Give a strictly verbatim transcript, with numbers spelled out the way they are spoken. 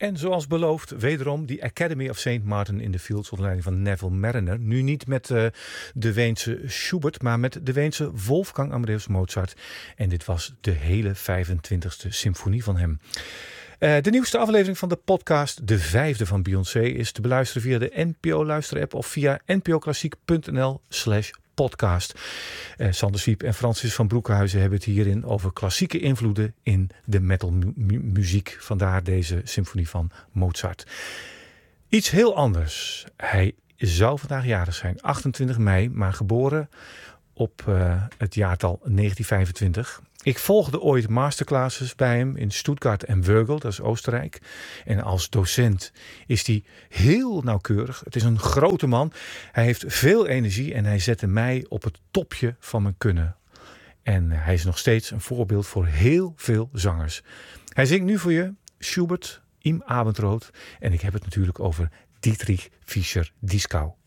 En zoals beloofd, wederom die Academy of Saint Martin in the Fields onder leiding van Neville Marriner. Nu niet met uh, de Weense Schubert, maar met de Weense Wolfgang Amadeus Mozart. En dit was de hele vijfentwintigste symfonie van hem. Uh, de nieuwste aflevering van de podcast, de vijfde van Beyoncé, is te beluisteren via de N P O-luisterapp of via npoklassiek.nl slash podcast. Uh, Sander Swiep en Francis van Broekhuizen hebben het hierin over klassieke invloeden in de metalmuziek. Vandaar deze symfonie van Mozart. Iets heel anders. Hij zou vandaag jarig zijn, achtentwintig mei, maar geboren op uh, het jaartal negentien vijfentwintig. Ik volgde ooit masterclasses bij hem in Stuttgart en Wörgl, dat is Oostenrijk. En als docent is hij heel nauwkeurig. Het is een grote man. Hij heeft veel energie en hij zette mij op het topje van mijn kunnen. En hij is nog steeds een voorbeeld voor heel veel zangers. Hij zingt nu voor je Schubert, Im Abendrot. En ik heb het natuurlijk over Dietrich Fischer-Dieskau.